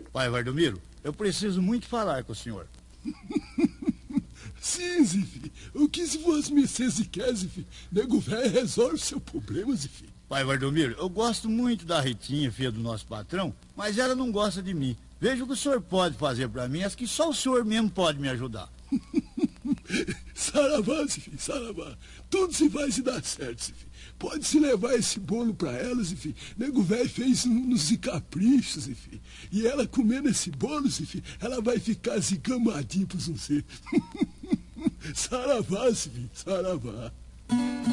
Pai Valdomiro, eu preciso muito falar com o senhor. Sim, Zifi. O que se Vossa Mercê quer, Zifi? Nego velho resolve seu problema, Zifi. Pai Valdomiro, eu gosto muito da Ritinha, filha do nosso patrão, mas ela não gosta de mim. Veja o que o senhor pode fazer pra mim, acho que só o senhor mesmo pode me ajudar. Saravá, Zifi, saravá. Tudo se vai se dar certo, Zifi. Pode se levar esse bolo pra ela, Zifi. Nego velho fez uns caprichos, Zifi. E ela comendo esse bolo, Zifi, ela vai ficar zicamadinha pra você. Saravá, Zifi, saravá.